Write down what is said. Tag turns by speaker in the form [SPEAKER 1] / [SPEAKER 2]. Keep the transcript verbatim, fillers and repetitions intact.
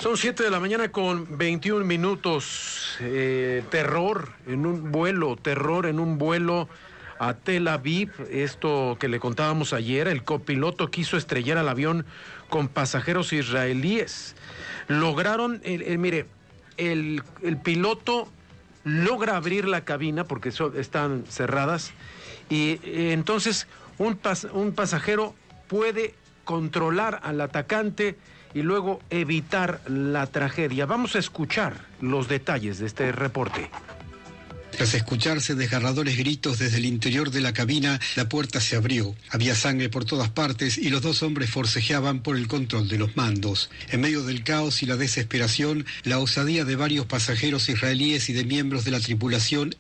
[SPEAKER 1] Son siete de la mañana con veintiún minutos. Eh, terror en un vuelo, terror en un vuelo a Tel Aviv. Esto que le contábamos ayer, el copiloto quiso estrellar al avión con pasajeros israelíes. Lograron, el, el, mire, el, el piloto logra abrir la cabina porque so, están cerradas y eh, entonces un, pas, un pasajero puede controlar al atacante y luego evitar la tragedia. Vamos a escuchar los detalles de este reporte.
[SPEAKER 2] Tras escucharse desgarradores gritos desde el interior de la cabina, la puerta se abrió. Había sangre por todas partes y los dos hombres forcejeaban por el control de los mandos. En medio del caos y la desesperación, la osadía de varios pasajeros israelíes y de miembros de la tripulación